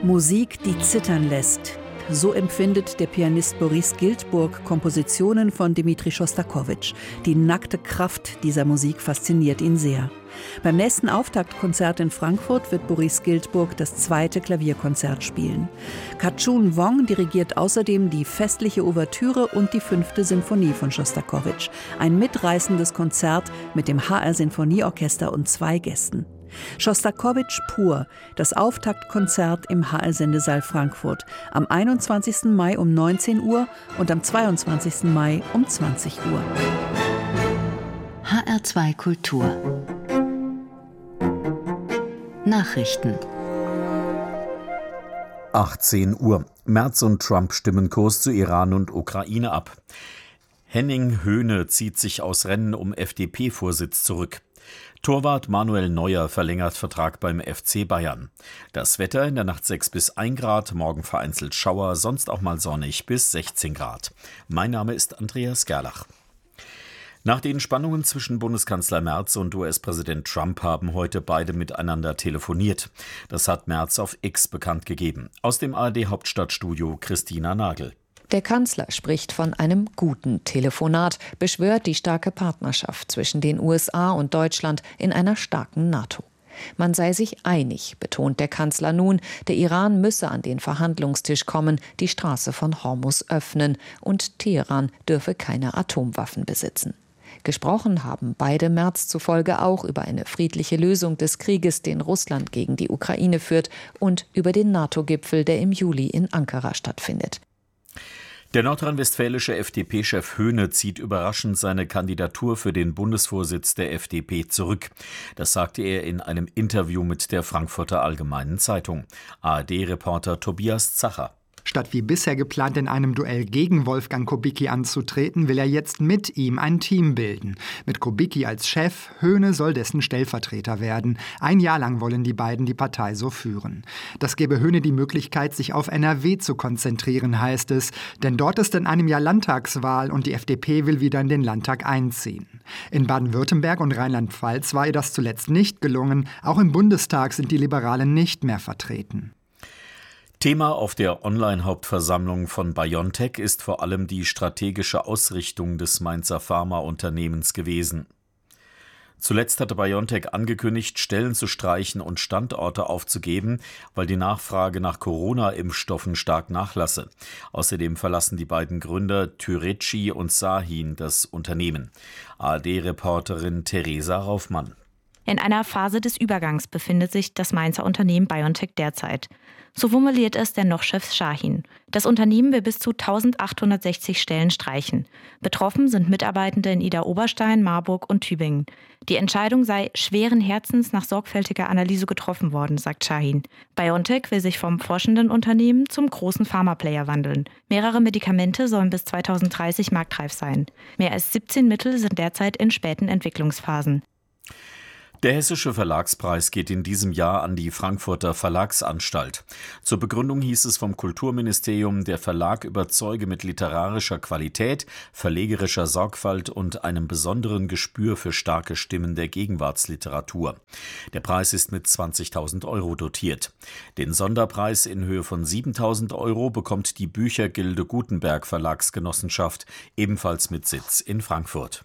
Musik, die zittern lässt. So empfindet der Pianist Boris Giltburg Kompositionen von Dmitri Schostakowitsch. Die nackte Kraft dieser Musik fasziniert ihn sehr. Beim nächsten Auftaktkonzert in Frankfurt wird Boris Giltburg das 2. Klavierkonzert spielen. Kachun Wong dirigiert außerdem die festliche Ouvertüre und die 5. Sinfonie von Schostakowitsch. Ein mitreißendes Konzert mit dem HR Sinfonieorchester und 2 Gästen. Schostakowitsch pur, das Auftaktkonzert im HR-Sendesaal Frankfurt am 21. Mai um 19 Uhr und am 22. Mai um 20 Uhr. HR2 Kultur Nachrichten 18 Uhr. Merz und Trump stimmen Kurs zu Iran und Ukraine ab. Henning Höhne zieht sich aus Rennen um FDP-Vorsitz zurück. Torwart Manuel Neuer verlängert Vertrag beim FC Bayern. Das Wetter in der Nacht 6 bis 1 Grad, morgen vereinzelt Schauer, sonst auch mal sonnig bis 16 Grad. Mein Name ist Andreas Gerlach. Nach den Spannungen zwischen Bundeskanzler Merz und US-Präsident Trump haben heute beide miteinander telefoniert. Das hat Merz auf X bekannt gegeben. Aus dem ARD-Hauptstadtstudio Christina Nagel. Der Kanzler spricht von einem guten Telefonat, beschwört die starke Partnerschaft zwischen den USA und Deutschland in einer starken NATO. Man sei sich einig, betont der Kanzler nun, der Iran müsse an den Verhandlungstisch kommen, die Straße von Hormuz öffnen und Teheran dürfe keine Atomwaffen besitzen. Gesprochen haben beide Merz zufolge auch über eine friedliche Lösung des Krieges, den Russland gegen die Ukraine führt, und über den NATO-Gipfel, der im Juli in Ankara stattfindet. Der nordrhein-westfälische FDP-Chef Höhne zieht überraschend seine Kandidatur für den Bundesvorsitz der FDP zurück. Das sagte er in einem Interview mit der Frankfurter Allgemeinen Zeitung. ARD-Reporter Tobias Zacher. Statt wie bisher geplant in einem Duell gegen Wolfgang Kubicki anzutreten, will er jetzt mit ihm ein Team bilden. Mit Kubicki als Chef, Höhne soll dessen Stellvertreter werden. 1 Jahr lang wollen die beiden die Partei so führen. Das gebe Höhne die Möglichkeit, sich auf NRW zu konzentrieren, heißt es. Denn dort ist in einem Jahr Landtagswahl und die FDP will wieder in den Landtag einziehen. In Baden-Württemberg und Rheinland-Pfalz war ihr das zuletzt nicht gelungen. Auch im Bundestag sind die Liberalen nicht mehr vertreten. Thema auf der Online-Hauptversammlung von BioNTech ist vor allem die strategische Ausrichtung des Mainzer Pharmaunternehmens gewesen. Zuletzt hatte BioNTech angekündigt, Stellen zu streichen und Standorte aufzugeben, weil die Nachfrage nach Corona-Impfstoffen stark nachlasse. Außerdem verlassen die beiden Gründer Türeci und Sahin das Unternehmen. ARD-Reporterin Theresa Raufmann. In einer Phase des Übergangs befindet sich das Mainzer Unternehmen BioNTech derzeit. So formuliert es der Noch-Chef Sahin. Das Unternehmen will bis zu 1860 Stellen streichen. Betroffen sind Mitarbeitende in Idar-Oberstein, Marburg und Tübingen. Die Entscheidung sei schweren Herzens nach sorgfältiger Analyse getroffen worden, sagt Sahin. BioNTech will sich vom forschenden Unternehmen zum großen Pharmaplayer wandeln. Mehrere Medikamente sollen bis 2030 marktreif sein. Mehr als 17 Mittel sind derzeit in späten Entwicklungsphasen. Der Hessische Verlagspreis geht in diesem Jahr an die Frankfurter Verlagsanstalt. Zur Begründung hieß es vom Kulturministerium, der Verlag überzeuge mit literarischer Qualität, verlegerischer Sorgfalt und einem besonderen Gespür für starke Stimmen der Gegenwartsliteratur. Der Preis ist mit 20.000 € dotiert. Den Sonderpreis in Höhe von 7.000 € bekommt die Büchergilde Gutenberg Verlagsgenossenschaft, ebenfalls mit Sitz in Frankfurt.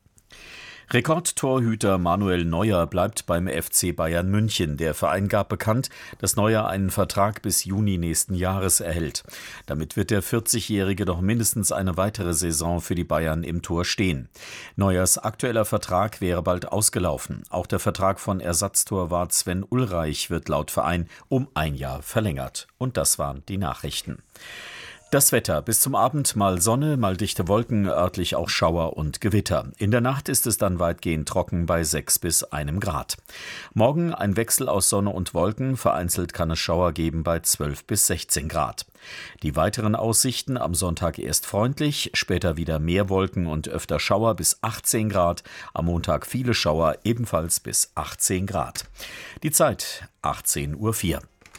Rekordtorhüter Manuel Neuer bleibt beim FC Bayern München. Der Verein gab bekannt, dass Neuer einen Vertrag bis Juni nächsten Jahres erhält. Damit wird der 40-Jährige noch mindestens eine weitere Saison für die Bayern im Tor stehen. Neuers aktueller Vertrag wäre bald ausgelaufen. Auch der Vertrag von Ersatztorwart Sven Ulreich wird laut Verein um 1 Jahr verlängert. Und das waren die Nachrichten. Das Wetter: bis zum Abend mal Sonne, mal dichte Wolken, örtlich auch Schauer und Gewitter. In der Nacht ist es dann weitgehend trocken bei 6 bis 1 Grad. Morgen ein Wechsel aus Sonne und Wolken, vereinzelt kann es Schauer geben bei 12 bis 16 Grad. Die weiteren Aussichten: am Sonntag erst freundlich, später wieder mehr Wolken und öfter Schauer bis 18 Grad. Am Montag viele Schauer, ebenfalls bis 18 Grad. Die Zeit 18:04 Uhr.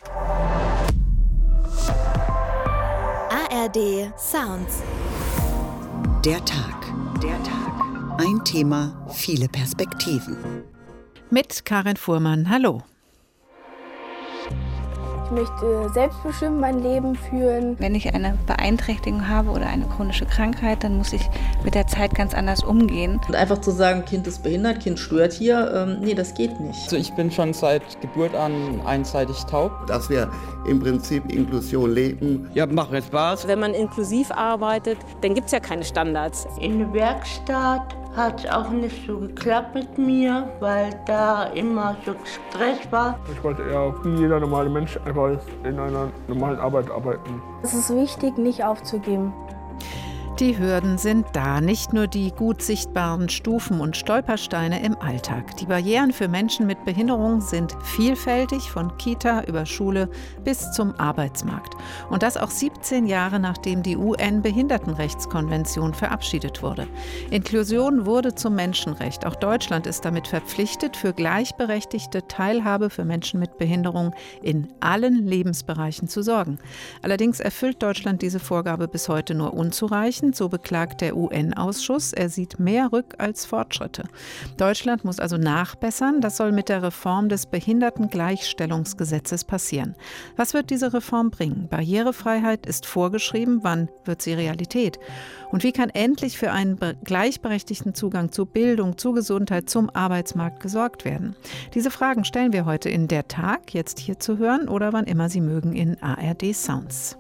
ARD Sounds. Der Tag. Ein Thema, viele Perspektiven. Mit Karin Fuhrmann, hallo. möchte selbstbestimmt mein Leben führen. Wenn ich eine Beeinträchtigung habe oder eine chronische Krankheit, dann muss ich mit der Zeit ganz anders umgehen. Und einfach zu sagen, Kind ist behindert, Kind stört hier, nee, das geht nicht. Also ich bin schon seit Geburt an einseitig taub. Dass wir im Prinzip Inklusion leben. Ja, macht mir Spaß. Wenn man inklusiv arbeitet, dann gibt es ja keine Standards. In der Werkstatt hat es auch nicht so geklappt mit mir, weil da immer so Stress war. Ich wollte eher wie jeder normale Mensch einfach in einer normalen Arbeit arbeiten. Es ist wichtig, nicht aufzugeben. Die Hürden sind da, nicht nur die gut sichtbaren Stufen und Stolpersteine im Alltag. Die Barrieren für Menschen mit Behinderung sind vielfältig, von Kita über Schule bis zum Arbeitsmarkt. Und das auch 17 Jahre nachdem die UN-Behindertenrechtskonvention verabschiedet wurde. Inklusion wurde zum Menschenrecht. Auch Deutschland ist damit verpflichtet, für gleichberechtigte Teilhabe für Menschen mit Behinderung in allen Lebensbereichen zu sorgen. Allerdings erfüllt Deutschland diese Vorgabe bis heute nur unzureichend. So beklagt der UN-Ausschuss. Er sieht mehr Rück- als Fortschritte. Deutschland muss also nachbessern. Das soll mit der Reform des Behindertengleichstellungsgesetzes passieren. Was wird diese Reform bringen? Barrierefreiheit ist vorgeschrieben. Wann wird sie Realität? Und wie kann endlich für einen gleichberechtigten Zugang zu Bildung, zu Gesundheit, zum Arbeitsmarkt gesorgt werden? Diese Fragen stellen wir heute in Der Tag, jetzt hier zu hören oder wann immer Sie mögen in ARD Sounds.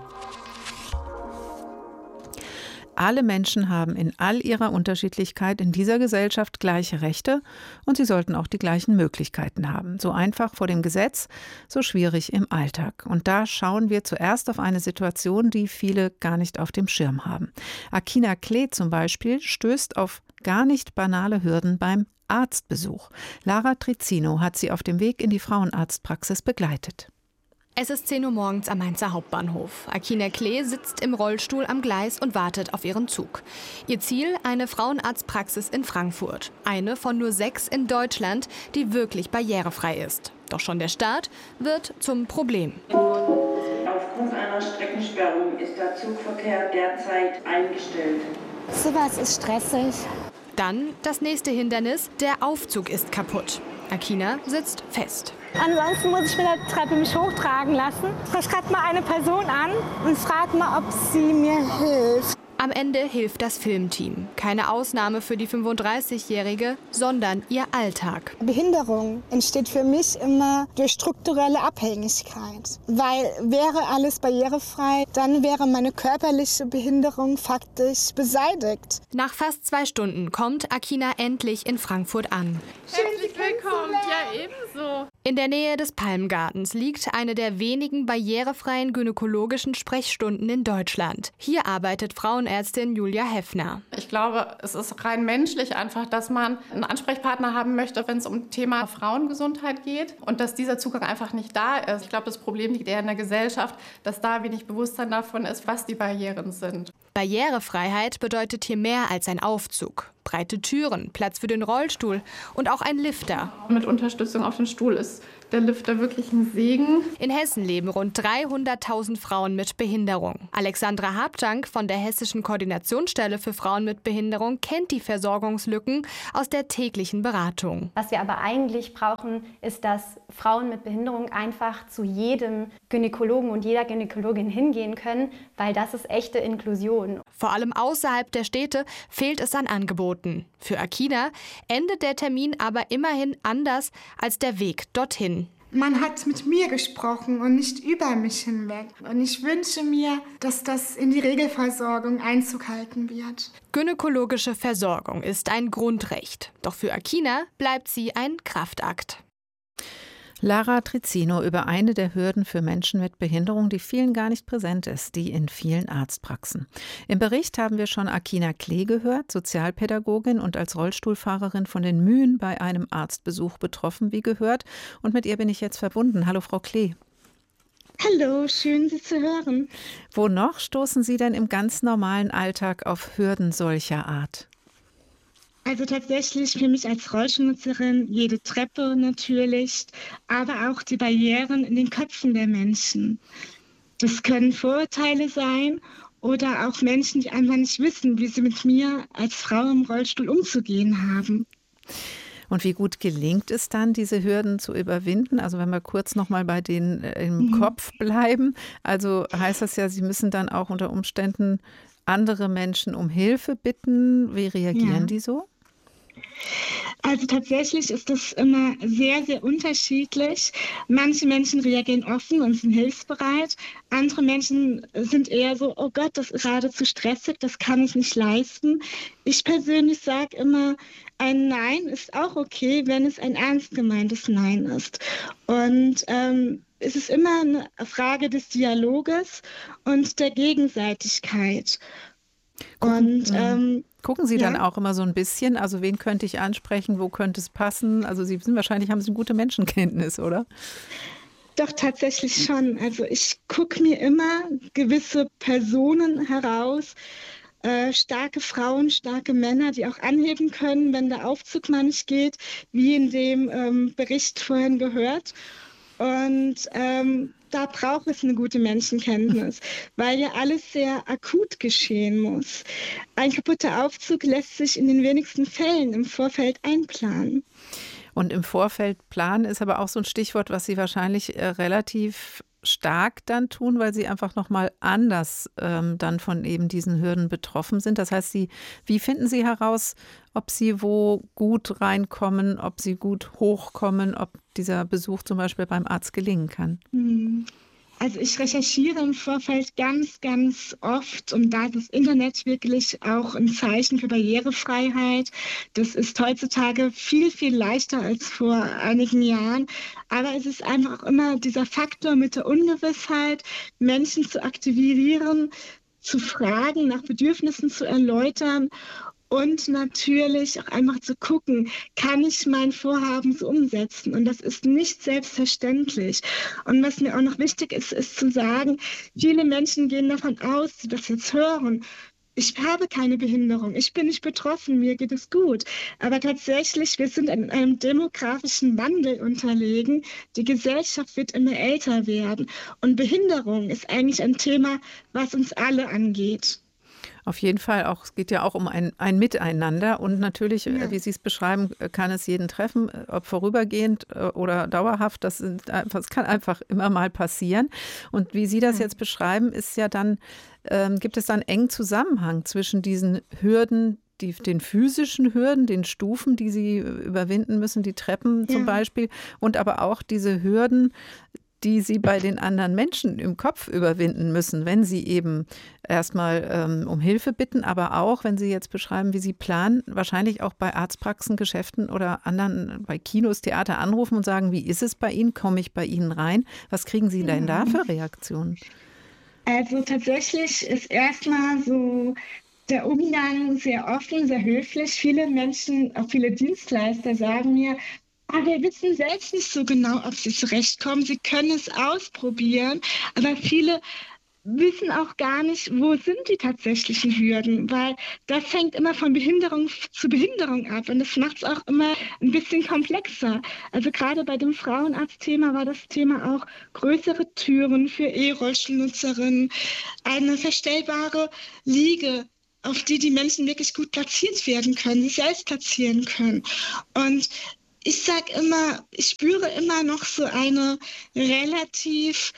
Alle Menschen haben in all ihrer Unterschiedlichkeit in dieser Gesellschaft gleiche Rechte und sie sollten auch die gleichen Möglichkeiten haben. So einfach vor dem Gesetz, so schwierig im Alltag. Und da schauen wir zuerst auf eine Situation, die viele gar nicht auf dem Schirm haben. Akina Klee zum Beispiel stößt auf gar nicht banale Hürden beim Arztbesuch. Lara Trizzino hat sie auf dem Weg in die Frauenarztpraxis begleitet. Es ist 10 Uhr morgens am Mainzer Hauptbahnhof. Akina Klee sitzt im Rollstuhl am Gleis und wartet auf ihren Zug. Ihr Ziel, eine Frauenarztpraxis in Frankfurt. Eine von nur 6 in Deutschland, die wirklich barrierefrei ist. Doch schon der Start wird zum Problem. Aufgrund einer Streckensperrung ist der Zugverkehr derzeit eingestellt. Sowas ist stressig. Dann das nächste Hindernis, der Aufzug ist kaputt. Akina sitzt fest. Ansonsten muss ich mit der Treppe mich hochtragen lassen. Ich schreibe mal eine Person an und frage mal, ob sie mir hilft. Am Ende hilft das Filmteam. Keine Ausnahme für die 35-Jährige, sondern ihr Alltag. Behinderung entsteht für mich immer durch strukturelle Abhängigkeit. Weil wäre alles barrierefrei, dann wäre meine körperliche Behinderung faktisch beseitigt. Nach fast 2 Stunden kommt Akina endlich in Frankfurt an. Herzlich willkommen, ja ebenso. In der Nähe des Palmgartens liegt eine der wenigen barrierefreien gynäkologischen Sprechstunden in Deutschland. Hier arbeitet Frauenärztin Julia Heffner. Ich glaube, es ist rein menschlich einfach, dass man einen Ansprechpartner haben möchte, wenn es um Thema Frauengesundheit geht und dass dieser Zugang einfach nicht da ist. Ich glaube, das Problem liegt eher in der Gesellschaft, dass da wenig Bewusstsein davon ist, was die Barrieren sind. Barrierefreiheit bedeutet hier mehr als ein Aufzug. Breite Türen, Platz für den Rollstuhl und auch ein Lifter. Mit Unterstützung auf dem Stuhl ist der Lifter wirklich ein Segen. In Hessen leben rund 300.000 Frauen mit Behinderung. Alexandra Habtank von der Hessischen Koordinationsstelle für Frauen mit Behinderung kennt die Versorgungslücken aus der täglichen Beratung. Was wir aber eigentlich brauchen, ist, dass Frauen mit Behinderung einfach zu jedem Gynäkologen und jeder Gynäkologin hingehen können, weil das ist echte Inklusion. Vor allem außerhalb der Städte fehlt es an Angeboten. Für Akina endet der Termin aber immerhin anders als der Weg dorthin. Man hat mit mir gesprochen und nicht über mich hinweg. Und ich wünsche mir, dass das in die Regelversorgung Einzug halten wird. Gynäkologische Versorgung ist ein Grundrecht. Doch für Akina bleibt sie ein Kraftakt. Lara Trizzino über eine der Hürden für Menschen mit Behinderung, die vielen gar nicht präsent ist, die in vielen Arztpraxen. Im Bericht haben wir schon Akina Klee gehört, Sozialpädagogin und als Rollstuhlfahrerin von den Mühen bei einem Arztbesuch betroffen, wie gehört. Und mit ihr bin ich jetzt verbunden. Hallo, Frau Klee. Hallo, schön, Sie zu hören. Wo noch stoßen Sie denn im ganz normalen Alltag auf Hürden solcher Art? Also tatsächlich für mich als Rollstuhlnutzerin jede Treppe natürlich, aber auch die Barrieren in den Köpfen der Menschen. Das können Vorurteile sein oder auch Menschen, die einfach nicht wissen, wie sie mit mir als Frau im Rollstuhl umzugehen haben. Und wie gut gelingt es dann, diese Hürden zu überwinden? Also wenn wir kurz nochmal bei denen im Kopf bleiben. Also heißt das ja, Sie müssen dann auch unter Umständen andere Menschen um Hilfe bitten. Wie reagieren die so? Also tatsächlich ist das immer sehr, sehr unterschiedlich. Manche Menschen reagieren offen und sind hilfsbereit. Andere Menschen sind eher so, oh Gott, das ist gerade zu stressig, das kann ich nicht leisten. Ich persönlich sage immer, ein Nein ist auch okay, wenn es ein ernst gemeintes Nein ist. Und es ist immer eine Frage des Dialoges und der Gegenseitigkeit. Gucken Sie dann auch immer so ein bisschen, also wen könnte ich ansprechen, wo könnte es passen? Also Sie sind wahrscheinlich, haben Sie eine gute Menschenkenntnis, oder? Doch, tatsächlich schon. Also ich gucke mir immer gewisse Personen heraus, starke Frauen, starke Männer, die auch anheben können, wenn der Aufzug mal nicht geht, wie in dem Bericht vorhin gehört. Und da braucht es eine gute Menschenkenntnis, weil ja alles sehr akut geschehen muss. Ein kaputter Aufzug lässt sich in den wenigsten Fällen im Vorfeld einplanen. Und im Vorfeld planen ist aber auch so ein Stichwort, was Sie wahrscheinlich relativ stark dann tun, weil Sie einfach nochmal anders dann von eben diesen Hürden betroffen sind. Das heißt, wie finden Sie heraus, ob Sie wo gut reinkommen, ob Sie gut hochkommen, ob dieser Besuch zum Beispiel beim Arzt gelingen kann? Also ich recherchiere im Vorfeld ganz, ganz oft und da ist das Internet wirklich auch ein Zeichen für Barrierefreiheit. Das ist heutzutage viel, viel leichter als vor einigen Jahren. Aber es ist einfach auch immer dieser Faktor mit der Ungewissheit, Menschen zu aktivieren, zu fragen, nach Bedürfnissen zu erläutern. Und natürlich auch einfach zu gucken, kann ich mein Vorhaben so umsetzen? Und das ist nicht selbstverständlich. Und was mir auch noch wichtig ist, ist zu sagen, viele Menschen gehen davon aus, die das jetzt hören, ich habe keine Behinderung, ich bin nicht betroffen, mir geht es gut. Aber tatsächlich, wir sind in einem demografischen Wandel unterlegen. Die Gesellschaft wird immer älter werden. Und Behinderung ist eigentlich ein Thema, was uns alle angeht. Auf jeden Fall, es geht ja auch um ein Miteinander und natürlich, wie Sie es beschreiben, kann es jeden treffen, ob vorübergehend oder dauerhaft, das kann einfach immer mal passieren. Und wie Sie das jetzt beschreiben, ist ja dann, gibt es dann engen Zusammenhang zwischen diesen Hürden, den physischen Hürden, den Stufen, die Sie überwinden müssen, die Treppen zum Beispiel, und aber auch diese Hürden, die Sie bei den anderen Menschen im Kopf überwinden müssen, wenn Sie eben erstmal um Hilfe bitten, aber auch, wenn Sie jetzt beschreiben, wie Sie planen, wahrscheinlich auch bei Arztpraxen, Geschäften oder anderen, bei Kinos, Theater anrufen und sagen, wie ist es bei Ihnen, komme ich bei Ihnen rein? Was kriegen Sie denn da für Reaktionen? Also tatsächlich ist erstmal so der Umgang sehr offen, sehr höflich. Viele Menschen, auch viele Dienstleister sagen mir, wir wissen selbst nicht so genau, ob sie zurechtkommen. Sie können es ausprobieren, aber viele wissen auch gar nicht, wo sind die tatsächlichen Hürden, weil das hängt immer von Behinderung zu Behinderung ab und das macht es auch immer ein bisschen komplexer. Also gerade bei dem Frauenarztthema war das Thema auch größere Türen für E-Rollstuhlnutzerinnen, eine verstellbare Liege, auf die Menschen wirklich gut platziert werden können, sich selbst platzieren können. Und ich sage immer, ich spüre immer noch so eine relativ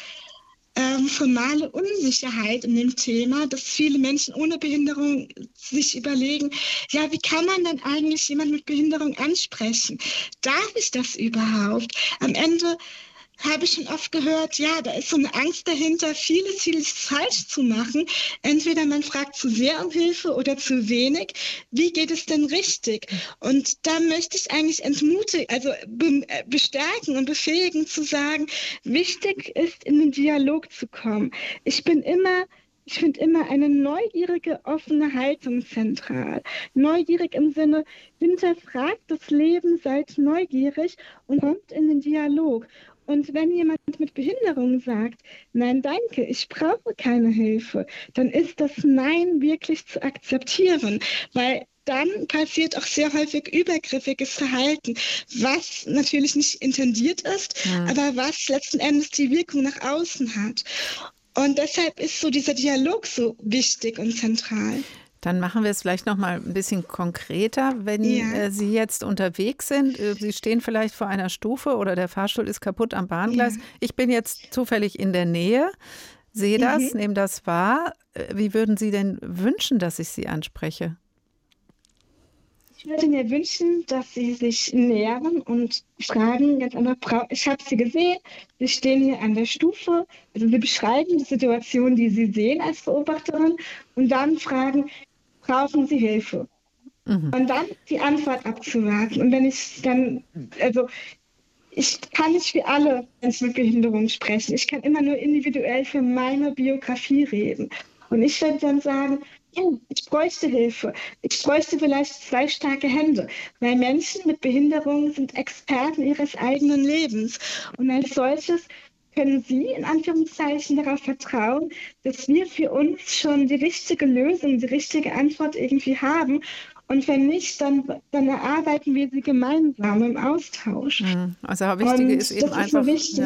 formale Unsicherheit in dem Thema, dass viele Menschen ohne Behinderung sich überlegen, ja, wie kann man denn eigentlich jemanden mit Behinderung ansprechen? Darf ich das überhaupt? Am Ende habe ich schon oft gehört, ja, da ist so eine Angst dahinter, vieles falsch zu machen. Entweder man fragt zu sehr um Hilfe oder zu wenig. Wie geht es denn richtig? Und da möchte ich eigentlich bestärken und befähigen zu sagen, wichtig ist, in den Dialog zu kommen. Ich finde immer eine neugierige, offene Haltung zentral. Neugierig im Sinne, hinterfragt das Leben, seid neugierig und kommt in den Dialog. Und wenn jemand mit Behinderung sagt, nein, danke, ich brauche keine Hilfe, dann ist das Nein wirklich zu akzeptieren, weil dann passiert auch sehr häufig übergriffiges Verhalten, was natürlich nicht intendiert ist, aber was letzten Endes die Wirkung nach außen hat. Und deshalb ist so dieser Dialog so wichtig und zentral. Dann machen wir es vielleicht noch mal ein bisschen konkreter, wenn Sie jetzt unterwegs sind. Sie stehen vielleicht vor einer Stufe oder der Fahrstuhl ist kaputt am Bahngleis. Ich bin jetzt zufällig in der Nähe, sehe das, nehme das wahr. Wie würden Sie denn wünschen, dass ich Sie anspreche? Ich würde mir wünschen, dass Sie sich nähern und fragen, jetzt aber, ich habe Sie gesehen, Sie stehen hier an der Stufe, also Sie beschreiben die Situation, die Sie sehen als Beobachterin und dann fragen, brauchen Sie Hilfe? Und dann die Antwort abzuwarten. Und wenn ich dann, also ich kann nicht für alle Menschen mit Behinderung sprechen. Ich kann immer nur individuell für meine Biografie reden. Und ich würde dann sagen, ja, ich bräuchte Hilfe. Ich bräuchte vielleicht 2 starke Hände, weil Menschen mit Behinderung sind Experten ihres eigenen Lebens. Und als solches können Sie in Anführungszeichen darauf vertrauen, dass wir für uns schon die richtige Lösung, die richtige Antwort irgendwie haben. Und wenn nicht, dann erarbeiten wir sie gemeinsam im Austausch. Also das Wichtige ist eben einfach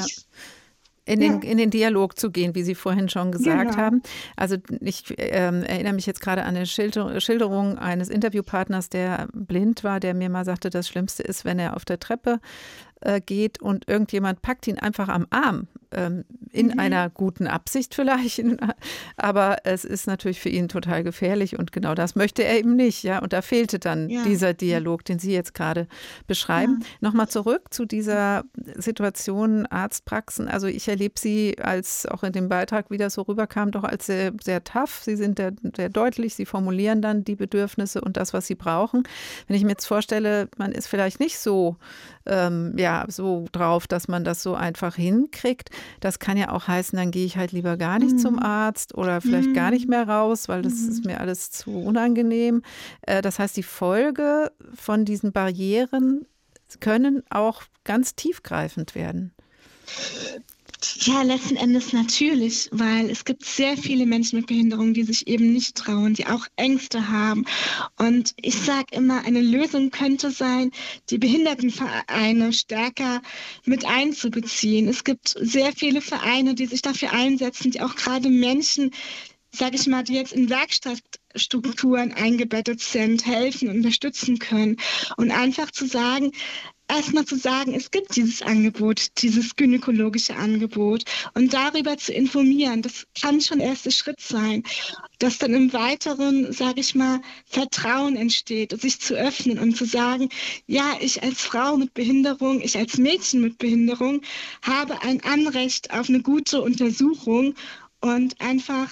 in den Dialog zu gehen, wie Sie vorhin schon gesagt haben. Also ich erinnere mich jetzt gerade an eine Schilderung eines Interviewpartners, der blind war, der mir mal sagte, das Schlimmste ist, wenn er auf der Treppe geht und irgendjemand packt ihn einfach am Arm, in einer guten Absicht vielleicht, aber es ist natürlich für ihn total gefährlich und genau das möchte er eben nicht. Ja? Und da fehlte dann dieser Dialog, den Sie jetzt gerade beschreiben. Nochmal zurück zu dieser Situation Arztpraxen. Also ich erlebe Sie, als auch in dem Beitrag, wie das so rüberkam, doch als sehr, sehr tough. Sie sind sehr deutlich, Sie formulieren dann die Bedürfnisse und das, was Sie brauchen. Wenn ich mir jetzt vorstelle, man ist vielleicht nicht so so drauf, dass man das so einfach hinkriegt. Das kann ja auch heißen, dann gehe ich halt lieber gar nicht zum Arzt oder vielleicht gar nicht mehr raus, weil das ist mir alles zu unangenehm. Das heißt, die Folge von diesen Barrieren können auch ganz tiefgreifend werden. Ja, letzten Endes natürlich, weil es gibt sehr viele Menschen mit Behinderung, die sich eben nicht trauen, die auch Ängste haben. Und ich sage immer, eine Lösung könnte sein, die Behindertenvereine stärker mit einzubeziehen. Es gibt sehr viele Vereine, die sich dafür einsetzen, die auch gerade Menschen, sage ich mal, die jetzt in Werkstattstrukturen eingebettet sind, helfen, unterstützen können. Und einfach zu sagen, es gibt dieses Angebot, dieses gynäkologische Angebot und darüber zu informieren, das kann schon der erste Schritt sein, dass dann im Weiteren, sage ich mal, Vertrauen entsteht, sich zu öffnen und zu sagen, ja, ich als Frau mit Behinderung, ich als Mädchen mit Behinderung habe ein Anrecht auf eine gute Untersuchung und einfach,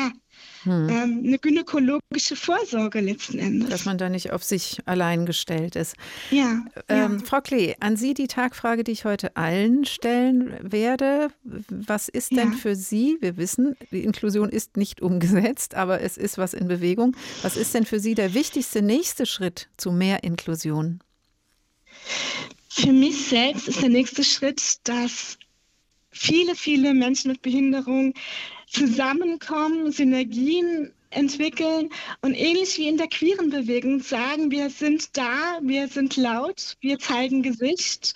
eine gynäkologische Vorsorge letzten Endes. Dass man da nicht auf sich allein gestellt ist. Ja. Frau Klee, an Sie die Tagfrage, die ich heute allen stellen werde. Was ist denn für Sie, wir wissen, die Inklusion ist nicht umgesetzt, aber es ist was in Bewegung. Was ist denn für Sie der wichtigste nächste Schritt zu mehr Inklusion? Für mich selbst ist der nächste Schritt, dass viele, viele Menschen mit Behinderung zusammenkommen, Synergien entwickeln und ähnlich wie in der queeren Bewegung sagen, wir sind da, wir sind laut, wir zeigen Gesicht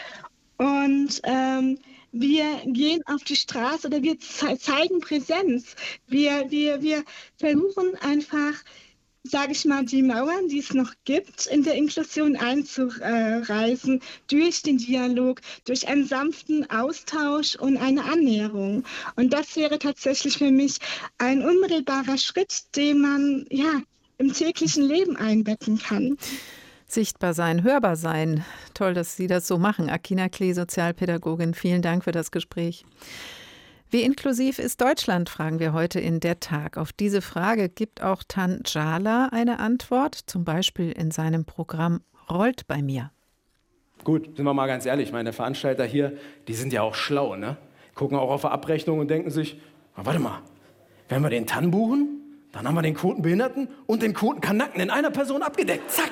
und wir gehen auf die Straße oder wir zeigen Präsenz. Wir versuchen einfach, sage ich mal, die Mauern, die es noch gibt, in der Inklusion einzureißen, durch den Dialog, durch einen sanften Austausch und eine Annäherung. Und das wäre tatsächlich für mich ein unmittelbarer Schritt, den man im täglichen Leben einbetten kann. Sichtbar sein, hörbar sein. Toll, dass Sie das so machen. Akina Klee, Sozialpädagogin, vielen Dank für das Gespräch. Wie inklusiv ist Deutschland, fragen wir heute in Der Tag. Auf diese Frage gibt auch Tan Djala eine Antwort, zum Beispiel in seinem Programm Rollt bei mir. Gut, sind wir mal ganz ehrlich, meine Veranstalter hier, die sind ja auch schlau, ne? Gucken auch auf die Abrechnung und denken sich, warte mal, wenn wir den Tan buchen, dann haben wir den Quotenbehinderten und den Quotenkanacken in einer Person abgedeckt. Zack!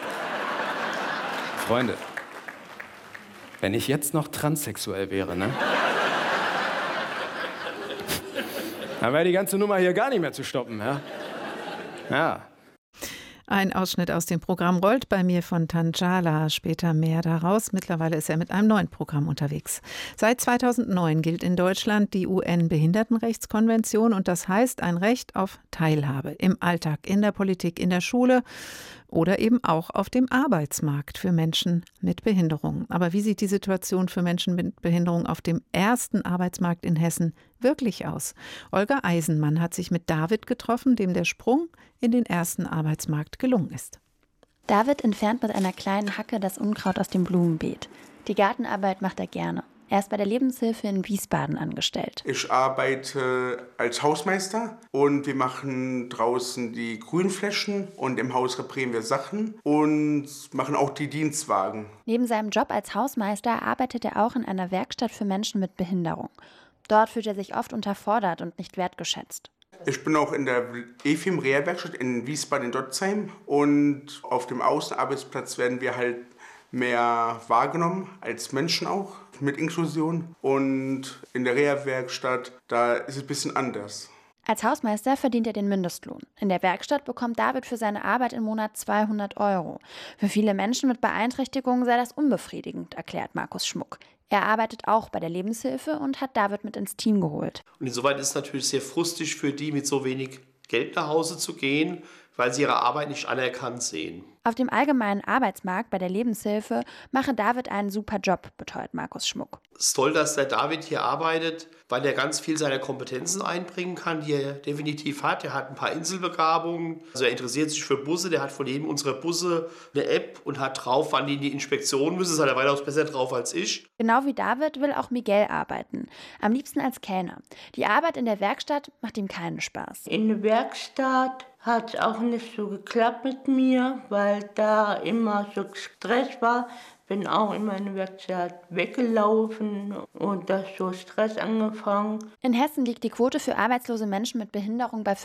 Freunde, wenn ich jetzt noch transsexuell wäre, ne? Dann wäre die ganze Nummer hier gar nicht mehr zu stoppen, ja? Ein Ausschnitt aus dem Programm rollt bei mir von Tanchala, später mehr daraus. Mittlerweile ist er mit einem neuen Programm unterwegs. Seit 2009 gilt in Deutschland die UN-Behindertenrechtskonvention und das heißt ein Recht auf Teilhabe im Alltag, in der Politik, in der Schule oder eben auch auf dem Arbeitsmarkt für Menschen mit Behinderung. Aber wie sieht die Situation für Menschen mit Behinderung auf dem ersten Arbeitsmarkt in Hessen wirklich aus? Olga Eisenmann hat sich mit David getroffen, dem der Sprung in den ersten Arbeitsmarkt gelungen ist. David entfernt mit einer kleinen Hacke das Unkraut aus dem Blumenbeet. Die Gartenarbeit macht er gerne. Er ist bei der Lebenshilfe in Wiesbaden angestellt. Ich arbeite als Hausmeister und wir machen draußen die Grünflächen und im Haus reparieren wir Sachen und machen auch die Dienstwagen. Neben seinem Job als Hausmeister arbeitet er auch in einer Werkstatt für Menschen mit Behinderung. Dort fühlt er sich oft unterfordert und nicht wertgeschätzt. Ich bin auch in der EFIM-Reha-Werkstatt in Wiesbaden-Dotzheim und auf dem Außenarbeitsplatz werden wir halt mehr wahrgenommen als Menschen auch mit Inklusion und in der Reha-Werkstatt, da ist es ein bisschen anders. Als Hausmeister verdient er den Mindestlohn. In der Werkstatt bekommt David für seine Arbeit im Monat 200 €. Für viele Menschen mit Beeinträchtigungen sei das unbefriedigend, erklärt Markus Schmuck. Er arbeitet auch bei der Lebenshilfe und hat David mit ins Team geholt. Und insoweit ist es natürlich sehr frustrierend für die, mit so wenig Geld nach Hause zu gehen, weil sie ihre Arbeit nicht anerkannt sehen. Auf dem allgemeinen Arbeitsmarkt bei der Lebenshilfe mache David einen super Job, beteuert Markus Schmuck. Es ist toll, dass der David hier arbeitet, weil er ganz viel seiner Kompetenzen einbringen kann, die er definitiv hat. Er hat ein paar Inselbegabungen, also er interessiert sich für Busse, der hat von jedem unserer Busse eine App und hat drauf, wann die in die Inspektion müssen. Das hat er weitaus besser drauf als ich. Genau wie David will auch Miguel arbeiten, am liebsten als Kellner. Die Arbeit in der Werkstatt macht ihm keinen Spaß. In der Werkstatt hat es auch nicht so geklappt mit mir, weil da immer so Stress war. Bin auch in meine Werkstatt weggelaufen und da ist so Stress angefangen. In Hessen liegt die Quote für arbeitslose Menschen mit Behinderung bei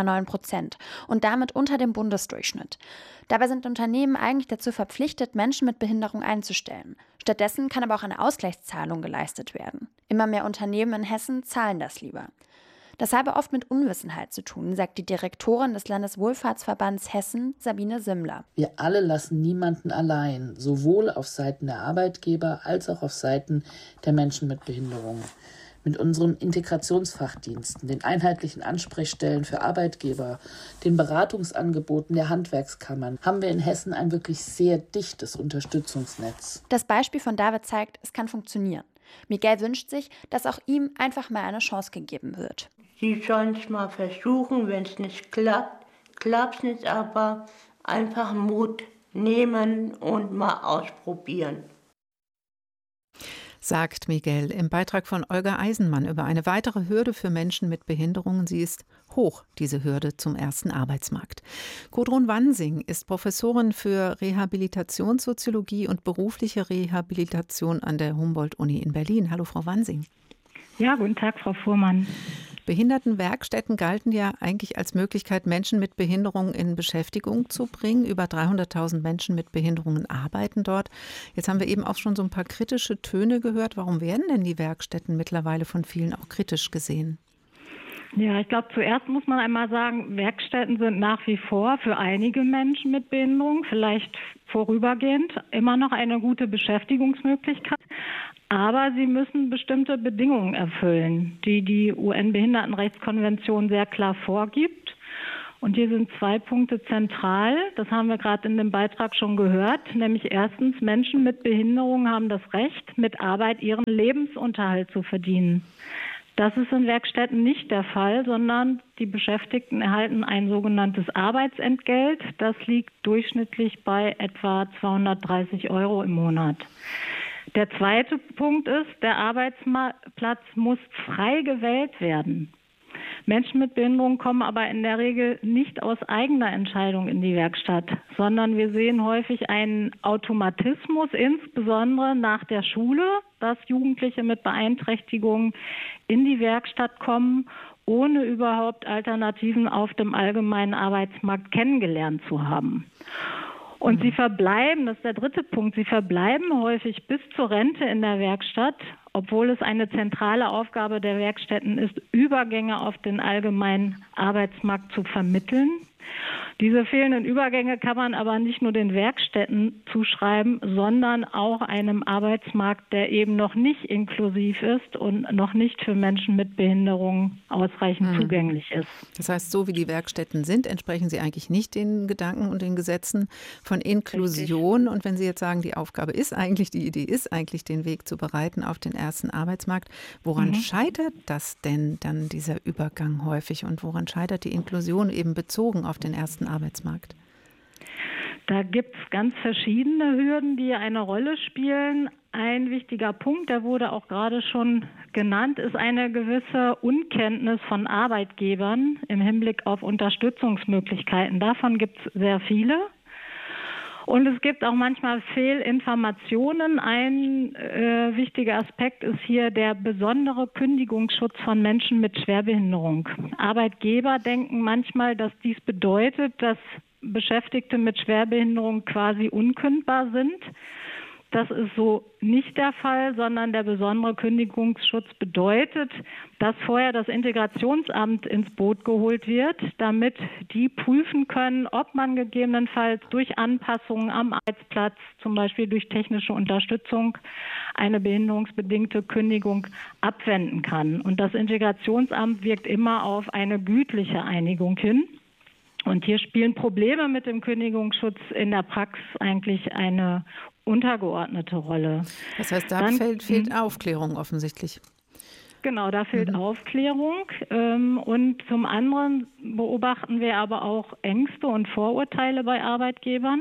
5,9% und damit unter dem Bundesdurchschnitt. Dabei sind Unternehmen eigentlich dazu verpflichtet, Menschen mit Behinderung einzustellen. Stattdessen kann aber auch eine Ausgleichszahlung geleistet werden. Immer mehr Unternehmen in Hessen zahlen das lieber. Das habe oft mit Unwissenheit zu tun, sagt die Direktorin des Landeswohlfahrtsverbands Hessen, Sabine Simmler. Wir alle lassen niemanden allein, sowohl auf Seiten der Arbeitgeber als auch auf Seiten der Menschen mit Behinderung. Mit unseren Integrationsfachdiensten, den einheitlichen Ansprechstellen für Arbeitgeber, den Beratungsangeboten der Handwerkskammern haben wir in Hessen ein wirklich sehr dichtes Unterstützungsnetz. Das Beispiel von David zeigt, es kann funktionieren. Miguel wünscht sich, dass auch ihm einfach mal eine Chance gegeben wird. Sie sollen es mal versuchen, wenn es nicht klappt, klappt es nicht, aber einfach Mut nehmen und mal ausprobieren. Sagt Miguel im Beitrag von Olga Eisenmann über eine weitere Hürde für Menschen mit Behinderungen. Sie ist hoch, diese Hürde zum ersten Arbeitsmarkt. Gudrun Wansing ist Professorin für Rehabilitationssoziologie und berufliche Rehabilitation an der Humboldt-Uni in Berlin. Hallo, Frau Wansing. Ja, guten Tag, Frau Fuhrmann. Behindertenwerkstätten galten ja eigentlich als Möglichkeit, Menschen mit Behinderungen in Beschäftigung zu bringen. Über 300.000 Menschen mit Behinderungen arbeiten dort. Jetzt haben wir eben auch schon so ein paar kritische Töne gehört. Warum werden denn die Werkstätten mittlerweile von vielen auch kritisch gesehen? Ja, ich glaube, zuerst muss man einmal sagen, Werkstätten sind nach wie vor für einige Menschen mit Behinderung, vielleicht vorübergehend, immer noch eine gute Beschäftigungsmöglichkeit. Aber sie müssen bestimmte Bedingungen erfüllen, die die UN-Behindertenrechtskonvention sehr klar vorgibt. Und hier sind 2 Punkte zentral. Das haben wir gerade in dem Beitrag schon gehört. Nämlich erstens, Menschen mit Behinderung haben das Recht, mit Arbeit ihren Lebensunterhalt zu verdienen. Das ist in Werkstätten nicht der Fall, sondern die Beschäftigten erhalten ein sogenanntes Arbeitsentgelt. Das liegt durchschnittlich bei etwa 230 € im Monat. Der zweite Punkt ist, der Arbeitsplatz muss frei gewählt werden. Menschen mit Behinderung kommen aber in der Regel nicht aus eigener Entscheidung in die Werkstatt, sondern wir sehen häufig einen Automatismus, insbesondere nach der Schule, dass Jugendliche mit Beeinträchtigungen in die Werkstatt kommen, ohne überhaupt Alternativen auf dem allgemeinen Arbeitsmarkt kennengelernt zu haben. Und sie verbleiben, das ist der dritte Punkt, sie verbleiben häufig bis zur Rente in der Werkstatt, obwohl es eine zentrale Aufgabe der Werkstätten ist, Übergänge auf den allgemeinen Arbeitsmarkt zu vermitteln. Diese fehlenden Übergänge kann man aber nicht nur den Werkstätten zuschreiben, sondern auch einem Arbeitsmarkt, der eben noch nicht inklusiv ist und noch nicht für Menschen mit Behinderung ausreichend zugänglich ist. Das heißt, so wie die Werkstätten sind, entsprechen sie eigentlich nicht den Gedanken und den Gesetzen von Inklusion. Richtig. Und wenn Sie jetzt sagen, die Aufgabe ist eigentlich, die Idee ist eigentlich, den Weg zu bereiten auf den ersten Arbeitsmarkt, woran scheitert das denn dann, dieser Übergang häufig? Und woran scheitert die Inklusion eben bezogen auf den ersten Arbeitsmarkt? Da gibt es ganz verschiedene Hürden, die eine Rolle spielen. Ein wichtiger Punkt, der wurde auch gerade schon genannt, ist eine gewisse Unkenntnis von Arbeitgebern im Hinblick auf Unterstützungsmöglichkeiten. Davon gibt es sehr viele. Und es gibt auch manchmal Fehlinformationen. Ein wichtiger Aspekt ist hier der besondere Kündigungsschutz von Menschen mit Schwerbehinderung. Arbeitgeber denken manchmal, dass dies bedeutet, dass Beschäftigte mit Schwerbehinderung quasi unkündbar sind. Das ist so nicht der Fall, sondern der besondere Kündigungsschutz bedeutet, dass vorher das Integrationsamt ins Boot geholt wird, damit die prüfen können, ob man gegebenenfalls durch Anpassungen am Arbeitsplatz, zum Beispiel durch technische Unterstützung, eine behinderungsbedingte Kündigung abwenden kann. Und das Integrationsamt wirkt immer auf eine gütliche Einigung hin. Und hier spielen Probleme mit dem Kündigungsschutz in der Praxis eigentlich eine untergeordnete Rolle. Das heißt, da fehlt Aufklärung offensichtlich. Genau, da fehlt Aufklärung. Und zum anderen beobachten wir aber auch Ängste und Vorurteile bei Arbeitgebern.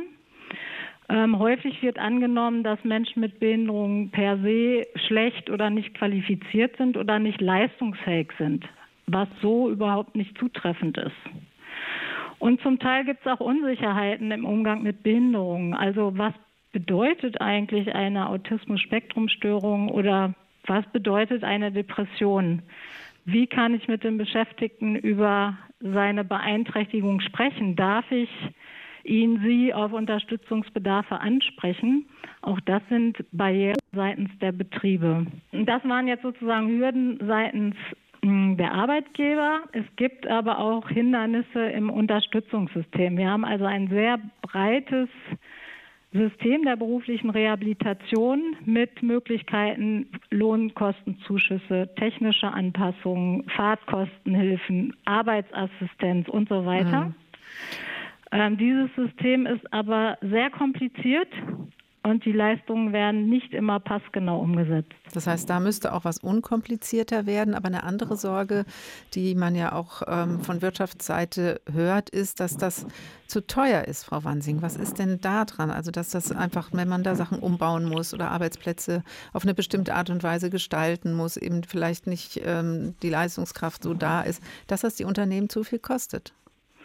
Häufig wird angenommen, dass Menschen mit Behinderungen per se schlecht oder nicht qualifiziert sind oder nicht leistungsfähig sind, was so überhaupt nicht zutreffend ist. Und zum Teil gibt es auch Unsicherheiten im Umgang mit Behinderungen. Also was bedeutet eigentlich eine Autismus-Spektrum-Störung oder was bedeutet eine Depression? Wie kann ich mit dem Beschäftigten über seine Beeinträchtigung sprechen? Darf ich sie auf Unterstützungsbedarfe ansprechen? Auch das sind Barrieren seitens der Betriebe. Und das waren jetzt sozusagen Hürden seitens der Arbeitgeber. Es gibt aber auch Hindernisse im Unterstützungssystem. Wir haben also ein sehr breites System der beruflichen Rehabilitation mit Möglichkeiten Lohnkostenzuschüsse, technische Anpassungen, Fahrtkostenhilfen, Arbeitsassistenz und so weiter. Dieses System ist aber sehr kompliziert und die Leistungen werden nicht immer passgenau umgesetzt. Das heißt, da müsste auch was unkomplizierter werden. Aber eine andere Sorge, die man ja auch von Wirtschaftsseite hört, ist, dass das zu teuer ist, Frau Wansing. Was ist denn da dran? Also, dass das einfach, wenn man da Sachen umbauen muss oder Arbeitsplätze auf eine bestimmte Art und Weise gestalten muss, eben vielleicht nicht die Leistungskraft so da ist, dass das die Unternehmen zu viel kostet.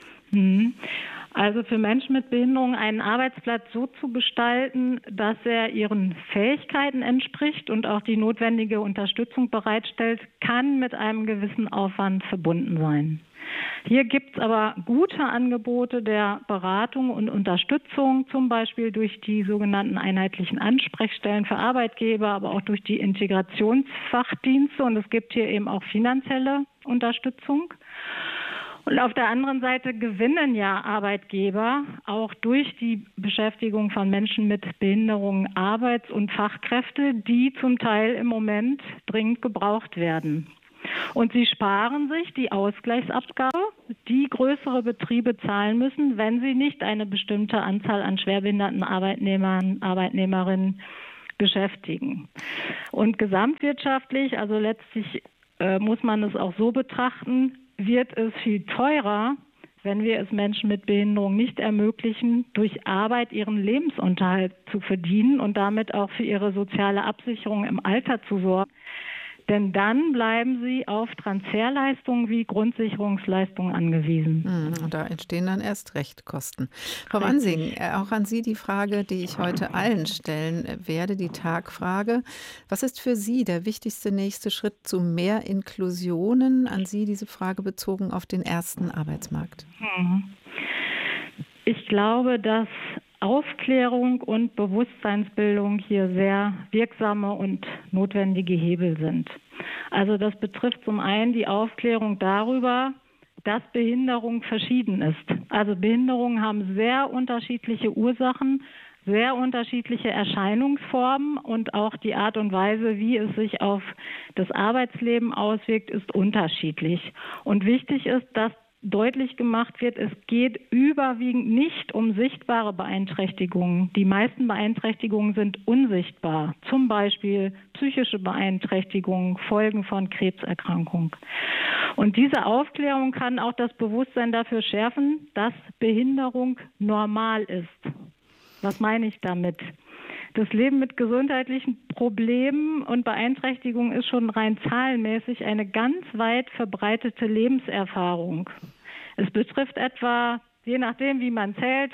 Also für Menschen mit Behinderung einen Arbeitsplatz so zu gestalten, dass er ihren Fähigkeiten entspricht und auch die notwendige Unterstützung bereitstellt, kann mit einem gewissen Aufwand verbunden sein. Hier gibt es aber gute Angebote der Beratung und Unterstützung, zum Beispiel durch die sogenannten einheitlichen Ansprechstellen für Arbeitgeber, aber auch durch die Integrationsfachdienste. Und es gibt hier eben auch finanzielle Unterstützung. Und auf der anderen Seite gewinnen ja Arbeitgeber auch durch die Beschäftigung von Menschen mit Behinderungen Arbeits- und Fachkräfte, die zum Teil im Moment dringend gebraucht werden. Und sie sparen sich die Ausgleichsabgabe, die größere Betriebe zahlen müssen, wenn sie nicht eine bestimmte Anzahl an schwerbehinderten Arbeitnehmern, Arbeitnehmerinnen beschäftigen. Und gesamtwirtschaftlich, also letztlich muss man es auch so betrachten, wird es viel teurer, wenn wir es Menschen mit Behinderung nicht ermöglichen, durch Arbeit ihren Lebensunterhalt zu verdienen und damit auch für ihre soziale Absicherung im Alter zu sorgen. Denn dann bleiben sie auf Transferleistungen wie Grundsicherungsleistungen angewiesen. Und da entstehen dann erst recht Kosten. Frau Wansing, auch an Sie die Frage, die ich heute allen stellen werde, die Tagfrage. Was ist für Sie der wichtigste nächste Schritt zu mehr Inklusionen? An Sie diese Frage bezogen auf den ersten Arbeitsmarkt. Ich glaube, dass Aufklärung und Bewusstseinsbildung hier sehr wirksame und notwendige Hebel sind. Also das betrifft zum einen die Aufklärung darüber, dass Behinderung verschieden ist. Also Behinderungen haben sehr unterschiedliche Ursachen, sehr unterschiedliche Erscheinungsformen und auch die Art und Weise, wie es sich auf das Arbeitsleben auswirkt, ist unterschiedlich. Und wichtig ist, dass deutlich gemacht wird, es geht überwiegend nicht um sichtbare Beeinträchtigungen. Die meisten Beeinträchtigungen sind unsichtbar, zum Beispiel psychische Beeinträchtigungen, Folgen von Krebserkrankung. Und diese Aufklärung kann auch das Bewusstsein dafür schärfen, dass Behinderung normal ist. Was meine ich damit? Das Leben mit gesundheitlichen Problemen und Beeinträchtigungen ist schon rein zahlenmäßig eine ganz weit verbreitete Lebenserfahrung. Es betrifft etwa, je nachdem wie man zählt,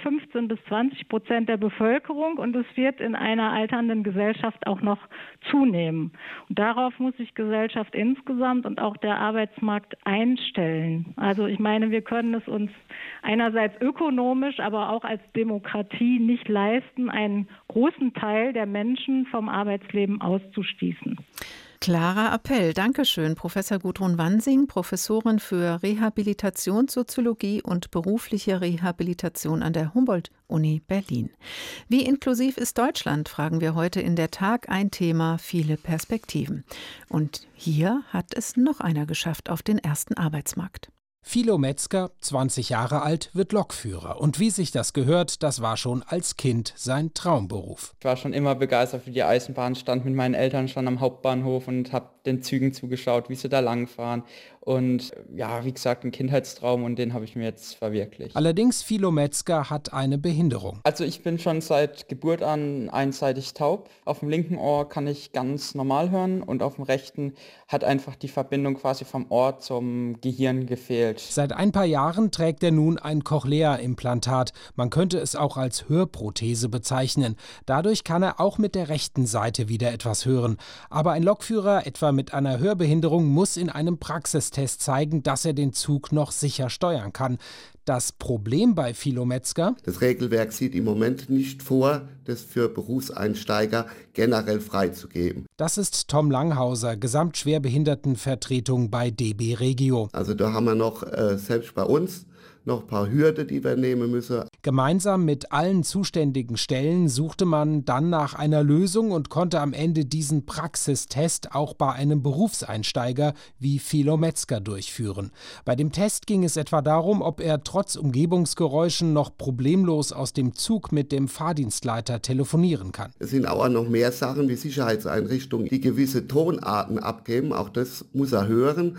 15-20% der Bevölkerung und es wird in einer alternden Gesellschaft auch noch zunehmen. Und darauf muss sich Gesellschaft insgesamt und auch der Arbeitsmarkt einstellen. Also ich meine, wir können es uns einerseits ökonomisch, aber auch als Demokratie nicht leisten, einen großen Teil der Menschen vom Arbeitsleben auszuschließen. Klarer Appell. Dankeschön, Professor Gudrun Wansing, Professorin für Rehabilitationssoziologie und berufliche Rehabilitation an der Humboldt-Uni Berlin. Wie inklusiv ist Deutschland, fragen wir heute in der Tag. Ein Thema, viele Perspektiven. Und hier hat es noch einer geschafft auf den ersten Arbeitsmarkt. Philo Metzger, 20 Jahre alt, wird Lokführer. Und wie sich das gehört, das war schon als Kind sein Traumberuf. Ich war schon immer begeistert für die Eisenbahn, stand mit meinen Eltern schon am Hauptbahnhof und habe den Zügen zugeschaut, wie sie da langfahren. Und ja, wie gesagt, ein Kindheitstraum und den habe ich mir jetzt verwirklicht. Allerdings, Philo Metzger hat eine Behinderung. Also ich bin schon seit Geburt an einseitig taub. Auf dem linken Ohr kann ich ganz normal hören und auf dem rechten hat einfach die Verbindung quasi vom Ohr zum Gehirn gefehlt. Seit ein paar Jahren trägt er nun ein Cochlea-Implantat. Man könnte es auch als Hörprothese bezeichnen. Dadurch kann er auch mit der rechten Seite wieder etwas hören. Aber ein Lokführer, etwa mit einer Hörbehinderung, muss in einem Praxistest zeigen, dass er den Zug noch sicher steuern kann. Das Problem bei Philo Metzger: Das Regelwerk sieht im Moment nicht vor, das für Berufseinsteiger generell freizugeben. Das ist Tom Langhauser, Gesamtschwerbehindertenvertretung bei DB Regio. Also da haben wir noch, selbst bei uns, noch ein paar Hürden, die wir nehmen müssen. Gemeinsam mit allen zuständigen Stellen suchte man dann nach einer Lösung und konnte am Ende diesen Praxistest auch bei einem Berufseinsteiger wie Philo Metzger durchführen. Bei dem Test ging es etwa darum, ob er trotz Umgebungsgeräuschen noch problemlos aus dem Zug mit dem Fahrdienstleiter telefonieren kann. Es sind auch noch mehr Sachen wie Sicherheitseinrichtungen, die gewisse Tonarten abgeben. Auch das muss er hören.